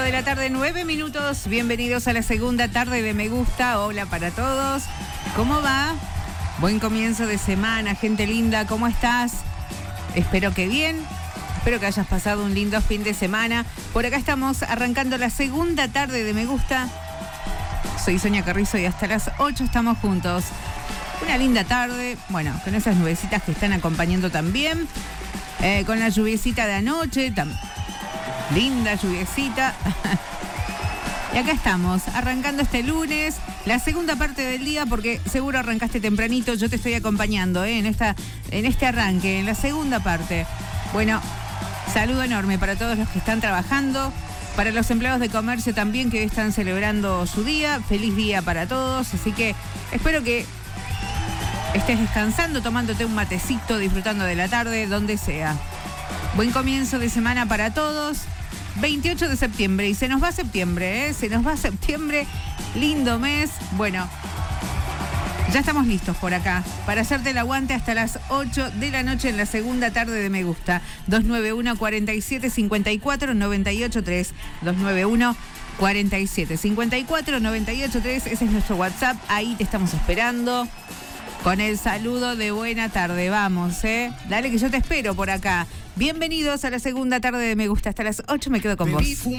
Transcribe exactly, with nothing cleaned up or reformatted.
de la tarde, nueve minutos. Bienvenidos a la segunda tarde de Me Gusta. Hola para todos. ¿Cómo va? Buen comienzo de semana, gente linda. ¿Cómo estás? Espero que bien. Espero que hayas pasado un lindo fin de semana. Por acá estamos arrancando la segunda tarde de Me Gusta. Soy Sonia Carrizo y hasta las ocho estamos juntos. Una linda tarde, bueno, con esas nubecitas que están acompañando también. Eh, con la lluviecita de anoche, tan linda lluviecita. Y acá estamos, arrancando este lunes, la segunda parte del día, porque seguro arrancaste tempranito. Yo te estoy acompañando eh, en, esta, en este arranque, en la segunda parte. Bueno, saludo enorme para todos los que están trabajando, para los empleados de comercio también que hoy están celebrando su día. Feliz día para todos, así que espero que estés descansando, tomándote un matecito, disfrutando de la tarde, donde sea. Buen comienzo de semana para todos. veintiocho de septiembre y se nos va septiembre, ¿eh? Se nos va septiembre, lindo mes. Bueno, ya estamos listos por acá para hacerte el aguante hasta las ocho de la noche en la segunda tarde de Me Gusta. dos nueve uno, cuatro siete, cinco cuatro, nueve ocho tres. dos nueve uno, cuatro siete, cinco cuatro, nueve ocho tres. Ese es nuestro WhatsApp. Ahí te estamos esperando con el saludo de buena tarde. Vamos, ¿eh? Dale que yo te espero por acá. Bienvenidos a la segunda tarde de Me Gusta. Hasta las ocho me quedo con vos.